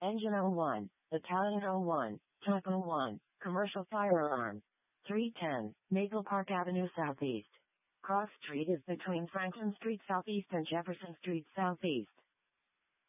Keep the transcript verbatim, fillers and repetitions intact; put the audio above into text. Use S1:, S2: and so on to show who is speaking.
S1: Engine oh one, Italian oh one, Truck oh one, Commercial Firearm. three ten, Maple Park Avenue Southeast. Cross Street is between Franklin Street Southeast and Jefferson Street Southeast.